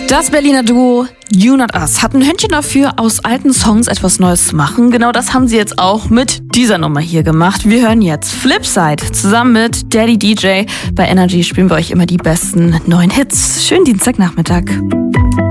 Das Berliner Duo You Not Us hat ein Händchen dafür, aus alten Songs etwas Neues zu machen. Genau das haben sie jetzt auch mit dieser Nummer hier gemacht. Wir hören jetzt Flipside zusammen mit Daddy DJ. Bei Energy spielen wir euch immer die besten neuen Hits. Schönen Dienstagnachmittag.